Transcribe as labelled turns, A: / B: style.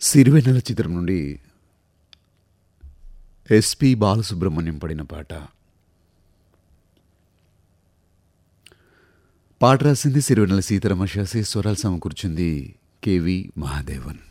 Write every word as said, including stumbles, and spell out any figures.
A: సిరివెన్నెల చిత్రం నుండి ఎస్పి బాలసుబ్రహ్మణ్యం పడిన పాట. పాట రాసింది సిరివెన్నెల సీతారామ శాస్త్రి, స్వరాలు సమకూర్చింది కెవి మహాదేవన్.